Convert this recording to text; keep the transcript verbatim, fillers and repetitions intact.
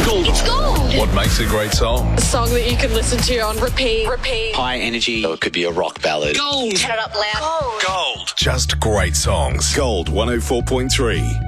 Gold. It's gold. What makes a great song? A song that you can listen to on repeat, repeat. High energy, or it could be a rock ballad. Gold. Turn it up loud. Gold. Gold. Just great songs. Gold one oh four point three.